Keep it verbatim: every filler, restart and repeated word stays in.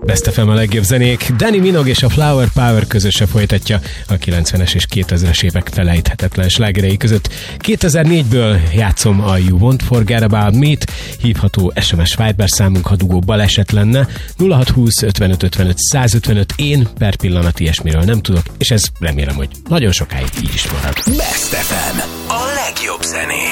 Best ef em a legjobb zenék. Danny Minogue és a Flower Power közösen folytatja a kilencvenes és kétezres évek felejthetetlen slágerei között. kétezer-négyből játszom a You Won't Forget About Me-t, hívható es em es Viber számunk, ha dugó baleset lenne. nulla hat húsz ötvenöt ötvenöt százötvenöt. Én per pillanat ilyesmiről nem tudok, és ez remélem, hogy nagyon sokáig így is marad. Best ef em, a legjobb zené.